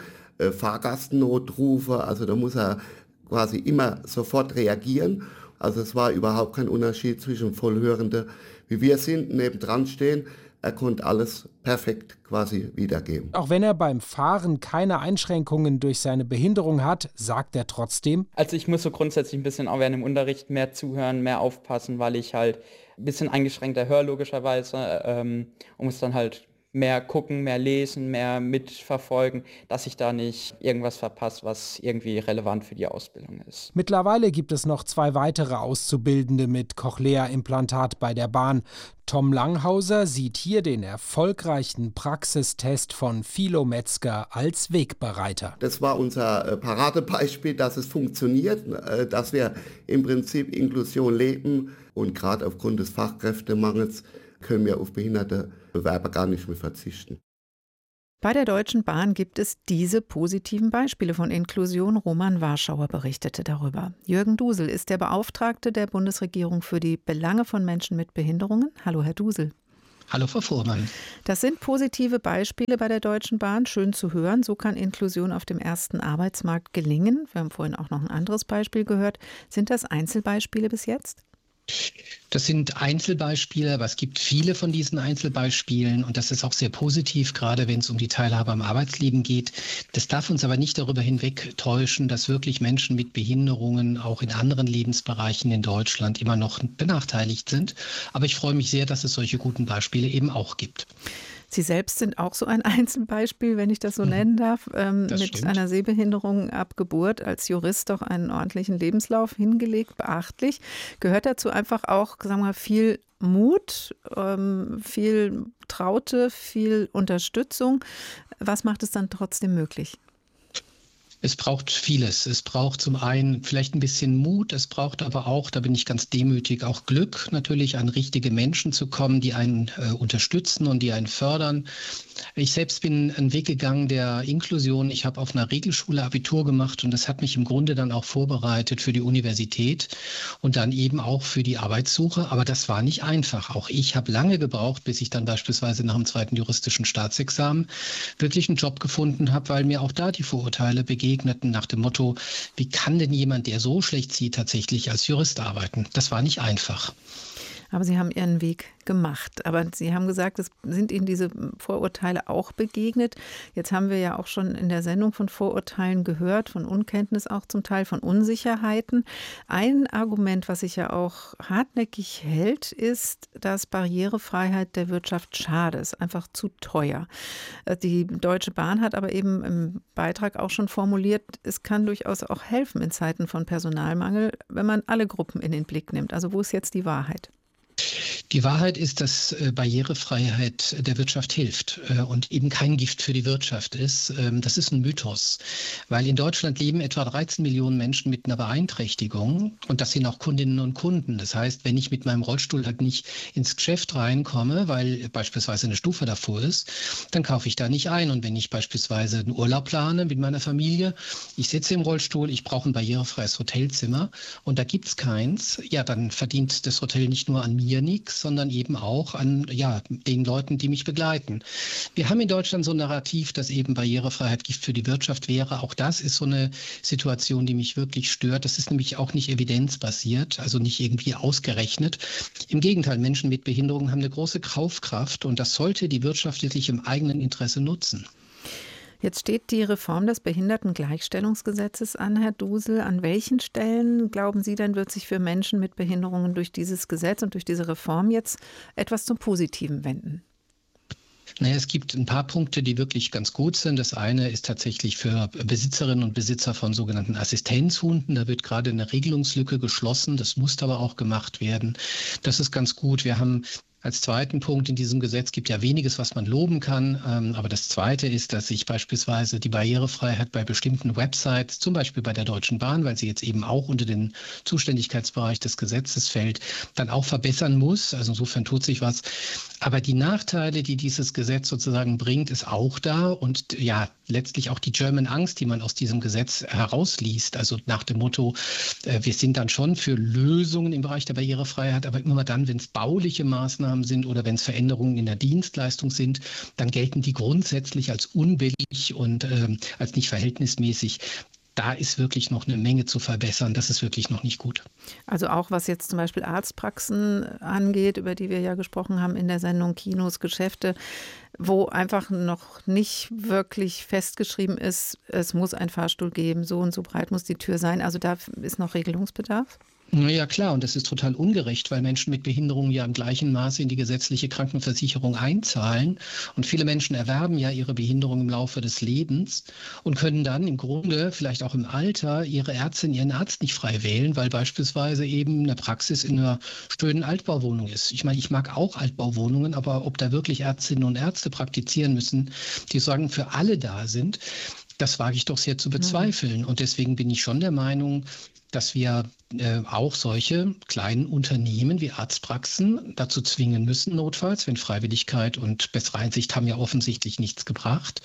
Fahrgastnotrufe, also da muss er quasi immer sofort reagieren. Also es war überhaupt kein Unterschied zwischen Vollhörende, wie wir sind, nebendran stehen. Er konnte alles perfekt quasi wiedergeben. Auch wenn er beim Fahren keine Einschränkungen durch seine Behinderung hat, sagt er trotzdem: Also ich muss so grundsätzlich ein bisschen auch während dem Unterricht mehr zuhören, mehr aufpassen, weil ich halt ein bisschen eingeschränkter höre logischerweise und muss dann halt mehr gucken, mehr lesen, mehr mitverfolgen, dass ich da nicht irgendwas verpasse, was irgendwie relevant für die Ausbildung ist. Mittlerweile gibt es noch 2 weitere Auszubildende mit Cochlea-Implantat bei der Bahn. Tom Langhauser sieht hier den erfolgreichen Praxistest von Philo Metzger als Wegbereiter. Das war unser Paradebeispiel, dass es funktioniert, dass wir im Prinzip Inklusion leben und gerade aufgrund des Fachkräftemangels können wir auf behinderte Bewerber gar nicht mehr verzichten. Bei der Deutschen Bahn gibt es diese positiven Beispiele von Inklusion. Roman Warschauer berichtete darüber. Jürgen Dusel ist der Beauftragte der Bundesregierung für die Belange von Menschen mit Behinderungen. Hallo, Herr Dusel. Hallo, Frau Fuhrmann. Das sind positive Beispiele bei der Deutschen Bahn. Schön zu hören. So kann Inklusion auf dem ersten Arbeitsmarkt gelingen. Wir haben vorhin auch noch ein anderes Beispiel gehört. Sind das Einzelbeispiele bis jetzt? Das sind Einzelbeispiele, aber es gibt viele von diesen Einzelbeispielen und das ist auch sehr positiv, gerade wenn es um die Teilhabe am Arbeitsleben geht. Das darf uns aber nicht darüber hinwegtäuschen, dass wirklich Menschen mit Behinderungen auch in anderen Lebensbereichen in Deutschland immer noch benachteiligt sind. Aber ich freue mich sehr, dass es solche guten Beispiele eben auch gibt. Sie selbst sind auch so ein Einzelbeispiel, wenn ich das so nennen darf, mit stimmt. einer Sehbehinderung ab Geburt, als Jurist doch einen ordentlichen Lebenslauf hingelegt, beachtlich. Gehört dazu einfach auch, sagen wir mal, viel Mut, viel Traute, viel Unterstützung. Was macht es dann trotzdem möglich? Es braucht vieles. Es braucht zum einen vielleicht ein bisschen Mut, es braucht aber auch, da bin ich ganz demütig, auch Glück, natürlich an richtige Menschen zu kommen, die einen unterstützen und die einen fördern. Ich selbst bin einen Weg gegangen der Inklusion. Ich habe auf einer Regelschule Abitur gemacht und das hat mich im Grunde dann auch vorbereitet für die Universität und dann eben auch für die Arbeitssuche. Aber das war nicht einfach. Auch ich habe lange gebraucht, bis ich dann beispielsweise nach dem 2. juristischen Staatsexamen wirklich einen Job gefunden habe, weil mir auch da die Vorurteile begegneten nach dem Motto, wie kann denn jemand, der so schlecht sieht, tatsächlich als Jurist arbeiten? Das war nicht einfach. Aber Sie haben Ihren Weg gemacht. Aber Sie haben gesagt, es sind Ihnen diese Vorurteile auch begegnet. Jetzt haben wir ja auch schon in der Sendung von Vorurteilen gehört, von Unkenntnis auch zum Teil, von Unsicherheiten. Ein Argument, was sich ja auch hartnäckig hält, ist, dass Barrierefreiheit der Wirtschaft schade ist, einfach zu teuer. Die Deutsche Bahn hat aber eben im Beitrag auch schon formuliert, es kann durchaus auch helfen in Zeiten von Personalmangel, wenn man alle Gruppen in den Blick nimmt. Also wo ist jetzt die Wahrheit? Die Wahrheit ist, dass Barrierefreiheit der Wirtschaft hilft und eben kein Gift für die Wirtschaft ist. Das ist ein Mythos, weil in Deutschland leben etwa 13 Millionen Menschen mit einer Beeinträchtigung und das sind auch Kundinnen und Kunden. Das heißt, wenn ich mit meinem Rollstuhl halt nicht ins Geschäft reinkomme, weil beispielsweise eine Stufe davor ist, dann kaufe ich da nicht ein. Und wenn ich beispielsweise einen Urlaub plane mit meiner Familie, ich sitze im Rollstuhl, ich brauche ein barrierefreies Hotelzimmer und da gibt es keins, ja, dann verdient das Hotel nicht nur an mir nichts, sondern eben auch an den Leuten, die mich begleiten. Wir haben in Deutschland so ein Narrativ, dass eben Barrierefreiheit Gift für die Wirtschaft wäre. Auch das ist so eine Situation, die mich wirklich stört. Das ist nämlich auch nicht evidenzbasiert, also nicht irgendwie ausgerechnet. Im Gegenteil, Menschen mit Behinderungen haben eine große Kaufkraft und das sollte die Wirtschaft wirklich im eigenen Interesse nutzen. Jetzt steht die Reform des Behindertengleichstellungsgesetzes an, Herr Dusel. An welchen Stellen, glauben Sie denn, wird sich für Menschen mit Behinderungen durch dieses Gesetz und durch diese Reform jetzt etwas zum Positiven wenden? Naja, es gibt ein paar Punkte, die wirklich ganz gut sind. Das eine ist tatsächlich für Besitzerinnen und Besitzer von sogenannten Assistenzhunden. Da wird gerade eine Regelungslücke geschlossen. Das muss aber auch gemacht werden. Das ist ganz gut. Wir haben als zweiten Punkt in diesem Gesetz, gibt ja weniges, was man loben kann. Aber das Zweite ist, dass sich beispielsweise die Barrierefreiheit bei bestimmten Websites, zum Beispiel bei der Deutschen Bahn, weil sie jetzt eben auch unter den Zuständigkeitsbereich des Gesetzes fällt, dann auch verbessern muss. Also insofern tut sich was. Aber die Nachteile, die dieses Gesetz sozusagen bringt, ist auch da. Und ja, letztlich auch die German Angst, die man aus diesem Gesetz herausliest. Also nach dem Motto, wir sind dann schon für Lösungen im Bereich der Barrierefreiheit, aber immer dann, wenn es bauliche Maßnahmen sind oder wenn es Veränderungen in der Dienstleistung sind, dann gelten die grundsätzlich als unbillig und als nicht verhältnismäßig. Da ist wirklich noch eine Menge zu verbessern. Das ist wirklich noch nicht gut. Also auch was jetzt zum Beispiel Arztpraxen angeht, über die wir ja gesprochen haben in der Sendung, Kinos, Geschäfte, wo einfach noch nicht wirklich festgeschrieben ist, es muss ein Fahrstuhl geben, so und so breit muss die Tür sein. Also da ist noch Regelungsbedarf? Ja klar, und das ist total ungerecht, weil Menschen mit Behinderungen ja im gleichen Maße in die gesetzliche Krankenversicherung einzahlen. Und viele Menschen erwerben ja ihre Behinderung im Laufe des Lebens und können dann im Grunde, vielleicht auch im Alter, ihre Ärztin, ihren Arzt nicht frei wählen, weil beispielsweise eben eine Praxis in einer schönen Altbauwohnung ist. Ich meine, ich mag auch Altbauwohnungen, aber ob da wirklich Ärztinnen und Ärzte praktizieren müssen, die sagen, für alle da sind, das wage ich doch sehr zu bezweifeln. Und deswegen bin ich schon der Meinung, dass wir auch solche kleinen Unternehmen wie Arztpraxen dazu zwingen müssen, notfalls, wenn Freiwilligkeit und bessere Einsicht haben ja offensichtlich nichts gebracht,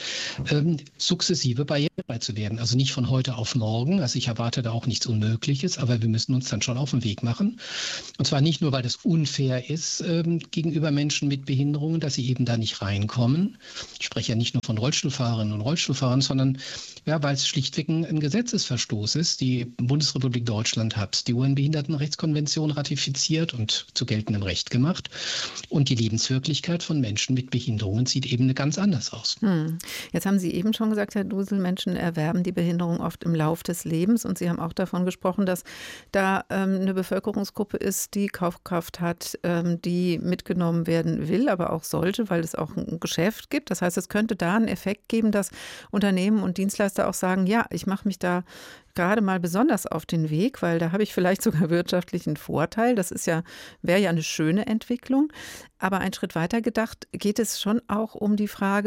sukzessive barrierefrei zu werden. Also nicht von heute auf morgen. Also ich erwarte da auch nichts Unmögliches, aber wir müssen uns dann schon auf den Weg machen. Und zwar nicht nur, weil das unfair ist gegenüber Menschen mit Behinderungen, dass sie eben da nicht reinkommen. Ich spreche ja nicht nur von Rollstuhlfahrerinnen und Rollstuhlfahrern, sondern ja, weil es schlichtweg ein Gesetzesverstoß ist. Die Bundesrepublik Deutschland hat die UN-Behindertenrechtskonvention ratifiziert und zu geltendem Recht gemacht. Und die Lebenswirklichkeit von Menschen mit Behinderungen sieht eben ganz anders aus. Jetzt haben Sie eben schon gesagt, Herr Dusel, Menschen erwerben die Behinderung oft im Lauf des Lebens. Und Sie haben auch davon gesprochen, dass da eine Bevölkerungsgruppe ist, die Kaufkraft hat, die mitgenommen werden will, aber auch sollte, weil es auch ein Geschäft gibt. Das heißt, es könnte da einen Effekt geben, dass Unternehmen und Dienstleister auch sagen, ja, ich mache mich da gerade mal besonders auf den Weg, weil da habe ich vielleicht sogar wirtschaftlichen Vorteil. Das wäre ja eine schöne Entwicklung. Aber einen Schritt weiter gedacht, geht es schon auch um die Frage,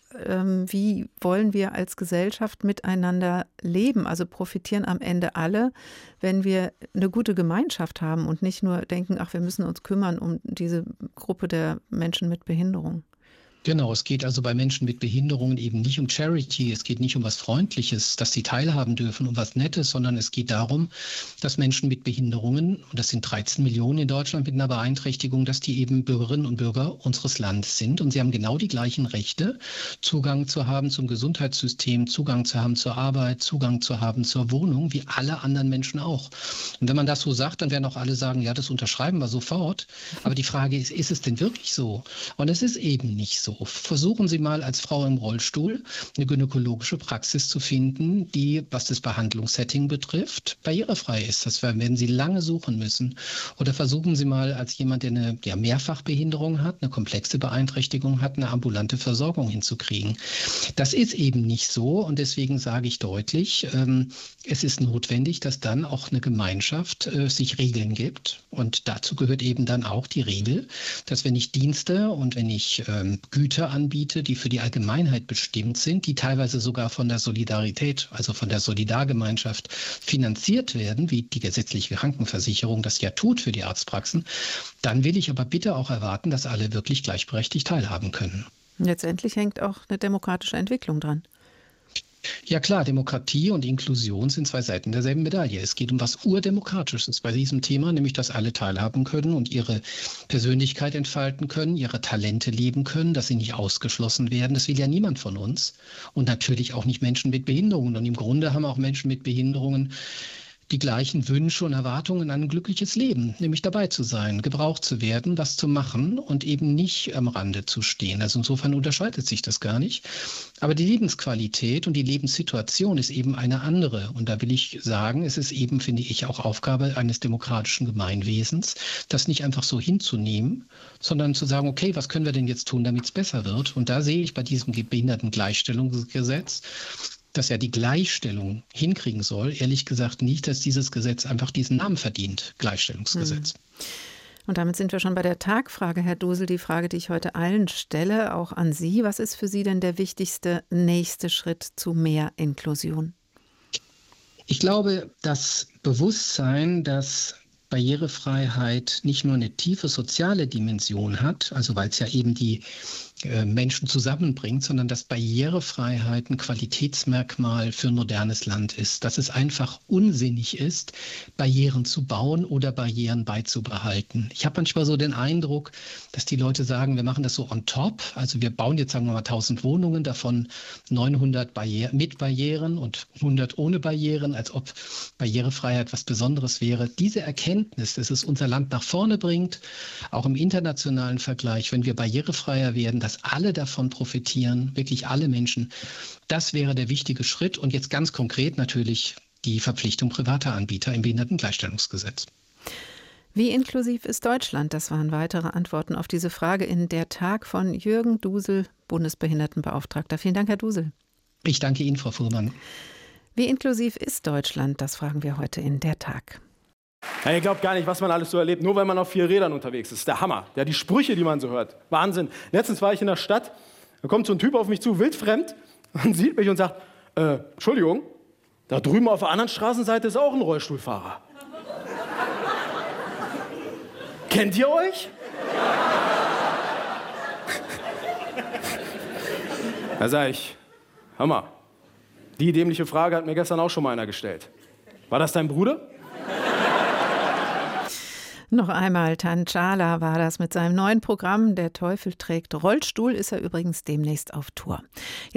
wie wollen wir als Gesellschaft miteinander leben? Also profitieren am Ende alle, wenn wir eine gute Gemeinschaft haben und nicht nur denken, ach, wir müssen uns kümmern um diese Gruppe der Menschen mit Behinderung. Genau, es geht also bei Menschen mit Behinderungen eben nicht um Charity, es geht nicht um was Freundliches, dass sie teilhaben dürfen, um was Nettes, sondern es geht darum, dass Menschen mit Behinderungen, und das sind 13 Millionen in Deutschland mit einer Beeinträchtigung, dass die eben Bürgerinnen und Bürger unseres Landes sind und sie haben genau die gleichen Rechte, Zugang zu haben zum Gesundheitssystem, Zugang zu haben zur Arbeit, Zugang zu haben zur Wohnung, wie alle anderen Menschen auch. Und wenn man das so sagt, dann werden auch alle sagen, ja, das unterschreiben wir sofort. Aber die Frage ist es denn wirklich so? Und es ist eben nicht so. Versuchen Sie mal als Frau im Rollstuhl eine gynäkologische Praxis zu finden, die, was das Behandlungssetting betrifft, barrierefrei ist. Das werden Sie lange suchen müssen. Oder versuchen Sie mal als jemand, der eine Mehrfachbehinderung hat, eine komplexe Beeinträchtigung hat, eine ambulante Versorgung hinzukriegen. Das ist eben nicht so und deswegen sage ich deutlich, es ist notwendig, dass dann auch eine Gemeinschaft sich Regeln gibt. Und dazu gehört eben dann auch die Regel, dass wenn ich Dienste und wenn ich Güter anbiete, die für die Allgemeinheit bestimmt sind, die teilweise sogar von der Solidarität, also von der Solidargemeinschaft finanziert werden, wie die gesetzliche Krankenversicherung das ja tut für die Arztpraxen, dann will ich aber bitte auch erwarten, dass alle wirklich gleichberechtigt teilhaben können. Letztendlich hängt auch eine demokratische Entwicklung dran. Ja klar, Demokratie und Inklusion sind zwei Seiten derselben Medaille. Es geht um was Urdemokratisches bei diesem Thema, nämlich dass alle teilhaben können und ihre Persönlichkeit entfalten können, ihre Talente leben können, dass sie nicht ausgeschlossen werden. Das will ja niemand von uns. Und natürlich auch nicht Menschen mit Behinderungen. Und im Grunde haben auch Menschen mit Behinderungen die gleichen Wünsche und Erwartungen an ein glückliches Leben, nämlich dabei zu sein, gebraucht zu werden, was zu machen und eben nicht am Rande zu stehen. Also insofern unterscheidet sich das gar nicht. Aber die Lebensqualität und die Lebenssituation ist eben eine andere. Und da will ich sagen, es ist eben, finde ich, auch Aufgabe eines demokratischen Gemeinwesens, das nicht einfach so hinzunehmen, sondern zu sagen, okay, was können wir denn jetzt tun, damit es besser wird? Und da sehe ich bei diesem Behindertengleichstellungsgesetz, dass er die Gleichstellung hinkriegen soll, ehrlich gesagt nicht, dass dieses Gesetz einfach diesen Namen verdient, Gleichstellungsgesetz. Und damit sind wir schon bei der Tagfrage, Herr Dusel, die Frage, die ich heute allen stelle, auch an Sie. Was ist für Sie denn der wichtigste nächste Schritt zu mehr Inklusion? Ich glaube, das Bewusstsein, dass Barrierefreiheit nicht nur eine tiefe soziale Dimension hat, also weil es ja eben die Menschen zusammenbringt, sondern dass Barrierefreiheit ein Qualitätsmerkmal für ein modernes Land ist. Dass es einfach unsinnig ist, Barrieren zu bauen oder Barrieren beizubehalten. Ich habe manchmal so den Eindruck, dass die Leute sagen, wir machen das so on top. Also wir bauen jetzt, sagen wir mal, 1000 Wohnungen, davon 900 mit Barrieren und 100 ohne Barrieren, als ob Barrierefreiheit was Besonderes wäre. Diese Erkenntnis, dass es unser Land nach vorne bringt, auch im internationalen Vergleich, wenn wir barrierefreier werden, dass alle davon profitieren, wirklich alle Menschen. Das wäre der wichtige Schritt. Und jetzt ganz konkret natürlich die Verpflichtung privater Anbieter im Behindertengleichstellungsgesetz. Wie inklusiv ist Deutschland? Das waren weitere Antworten auf diese Frage in Der Tag von Jürgen Dusel, Bundesbehindertenbeauftragter. Vielen Dank, Herr Dusel. Ich danke Ihnen, Frau Fuhrmann. Wie inklusiv ist Deutschland? Das fragen wir heute in Der Tag. Ja, ihr glaubt gar nicht, was man alles so erlebt, nur weil man auf 4 Rädern unterwegs ist. Der Hammer. Ja, die Sprüche, die man so hört. Wahnsinn. Letztens war ich in der Stadt, da kommt so ein Typ auf mich zu, wildfremd, und sieht mich und sagt, Entschuldigung, da drüben auf der anderen Straßenseite ist auch ein Rollstuhlfahrer. Kennt ihr euch? Da sag ich, Hammer. Die dämliche Frage hat mir gestern auch schon mal einer gestellt. War das dein Bruder? Noch einmal, Tanchala war das mit seinem neuen Programm Der Teufel trägt Rollstuhl, ist er übrigens demnächst auf Tour.